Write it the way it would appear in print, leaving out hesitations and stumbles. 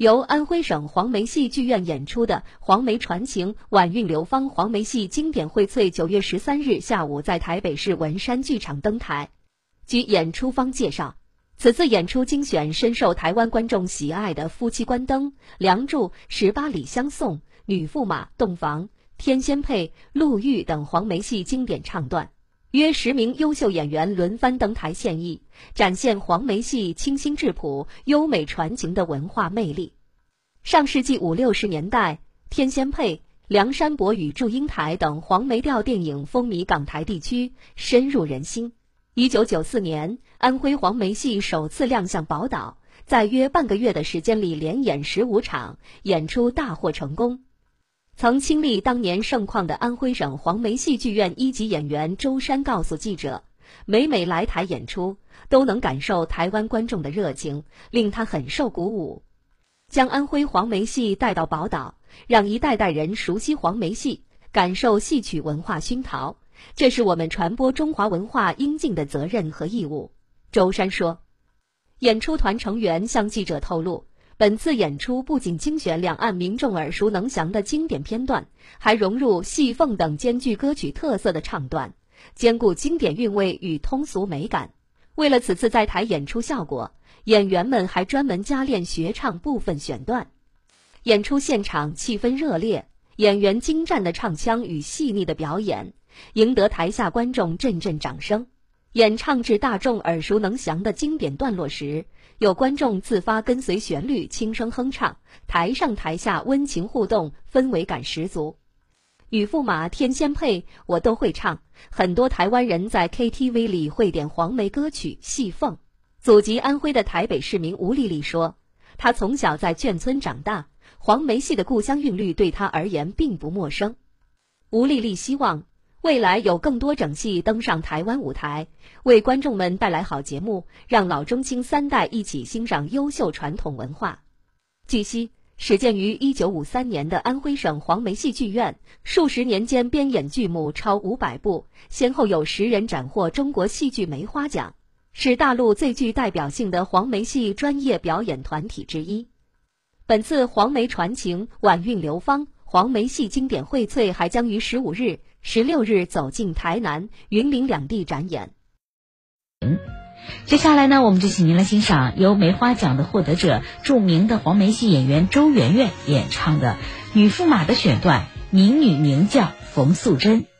由安徽省黄梅戏剧院演出的《黄梅传情·晚韵流芳》黄梅戏经典荟萃9月13日下午在台北市文山剧场登台。据演出方介绍，此次演出精选深受台湾观众喜爱的夫妻关灯、梁祝、18里相送、女驸马、洞房、天仙配、陆玉等黄梅戏经典唱段，约10名优秀演员轮番登台献艺，展现黄梅戏清新质朴、优美传情的文化魅力。上世纪50、60年代，天仙配、梁山伯与祝英台等黄梅调电影风靡港台地区，深入人心。1994年，安徽黄梅戏首次亮相宝岛，在约半个月的时间里连演15场，演出大获成功。曾亲历当年盛况的安徽省黄梅戏剧院1级演员周山告诉记者，每来台演出，都能感受台湾观众的热情，令他很受鼓舞。将安徽黄梅戏带到宝岛，让一代代人熟悉黄梅戏，感受戏曲文化熏陶，这是我们传播中华文化应尽的责任和义务。周山说。演出团成员向记者透露，本次演出不仅精选两岸民众耳熟能详的经典片段，还融入戏凤等兼具歌曲特色的唱段，兼顾经典韵味与通俗美感。为了此次在台演出效果，演员们还专门加练学唱部分选段。演出现场气氛热烈，演员精湛的唱腔与细腻的表演，赢得台下观众阵阵掌声。演唱至大众耳熟能详的经典段落时，有观众自发跟随旋律轻声哼唱，台上台下温情互动，氛围感十足。女驸马、天仙配我都会唱，很多台湾人在 KTV 里会点黄梅歌曲戏凤。祖籍安徽的台北市民吴丽丽说，她从小在眷村长大，黄梅戏的故乡韵律对她而言并不陌生。吴丽丽希望未来有更多整戏登上台湾舞台，为观众们带来好节目，让老中青3代一起欣赏优秀传统文化。据悉，始建于1953年的安徽省黄梅戏剧院，数十年间编演剧目超500部，先后有10人斩获中国戏剧梅花奖，是大陆最具代表性的黄梅戏专业表演团体之一。本次黄梅传情、晚韵流芳黄梅戏经典荟萃还将于15日、16日走进台南、云林两地展演。 接下来呢，我们就请您来欣赏由梅花奖的获得者、著名的黄梅戏演员周媛媛演唱的女驸马的选段《民女名叫冯素贞》。